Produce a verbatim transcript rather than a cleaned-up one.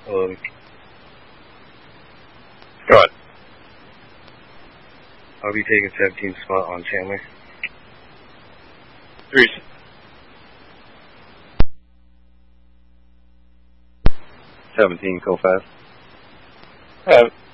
Hello. Go ahead. I'll be taking seventeenth spot on Chandler. Three. seventeen, go fast. Uh,